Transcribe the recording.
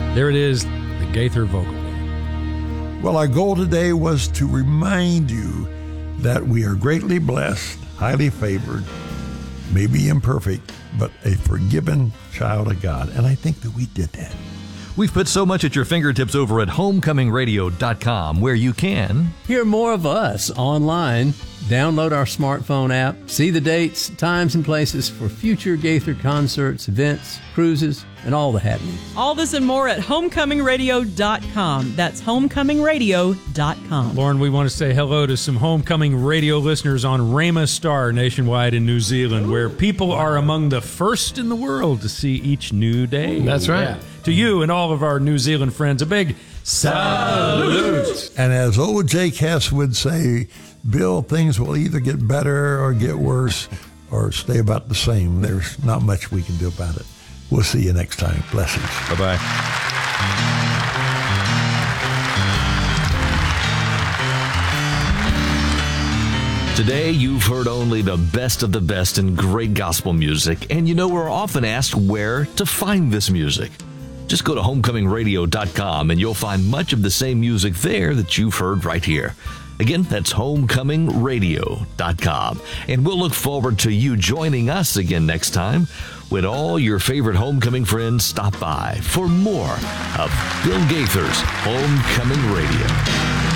There it is, the Gaither Vocal Band. Well, our goal today was to remind you that we are greatly blessed, highly favored, maybe imperfect, but a forgiven child of God. And I think that we did that. We've put so much at your fingertips over at homecomingradio.com, where you can hear more of us online, download our smartphone app, see the dates, times, and places for future Gaither concerts, events, cruises, and all the happenings. All this and more at homecomingradio.com. That's homecomingradio.com. Lauren, we want to say hello to some Homecoming Radio listeners on Rama Star nationwide in New Zealand, where people are among the first in the world to see each new day. That's right. Yeah. To you and all of our New Zealand friends, a big salute. And as old Jake Hess would say, Bill, things will either get better or get worse or stay about the same. There's not much we can do about it. We'll see you next time. Blessings. Bye-bye. Today, you've heard only the best of the best in great gospel music, and you know we're often asked where to find this music. Just go to homecomingradio.com and you'll find much of the same music there that you've heard right here. Again, that's homecomingradio.com. And we'll look forward to you joining us again next time when all your favorite homecoming friends stop by for more of Bill Gaither's Homecoming Radio.